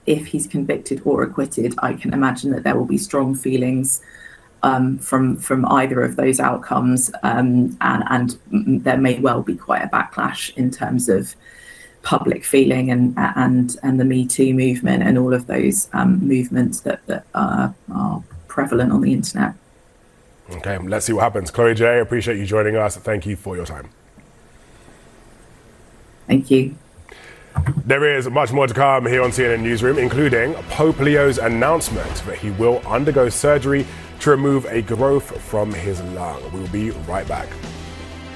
if he's convicted or acquitted, I can imagine that there will be strong feelings from either of those outcomes, and there may well be quite a backlash in terms of public feeling and the Me Too movement and all of those movements that are prevalent on the internet. Okay, let's see what happens. Chloe J, appreciate you joining us. Thank you for your time. Thank you. There is much more to come here on CNN Newsroom, including Pope Leo's announcement that he will undergo surgery to remove a growth from his lung. We'll be right back.